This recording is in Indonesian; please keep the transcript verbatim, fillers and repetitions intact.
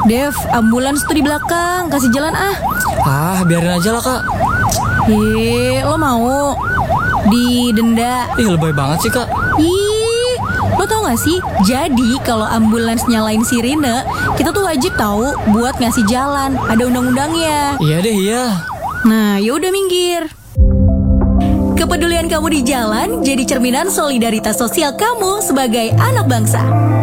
Dev, ambulans tuh di belakang, kasih jalan ah. Ah, biarin aja lah kak. Hei, lo mau didenda? Ih, lebay banget sih kak. Ih, lo tau gak sih? Jadi kalau ambulans nyalain sirine, kita tuh wajib tahu buat ngasih jalan. Ada undang-undangnya. Iya deh, iya. Nah, yaudah minggir. Kepedulian kamu di jalan jadi cerminan solidaritas sosial kamu sebagai anak bangsa.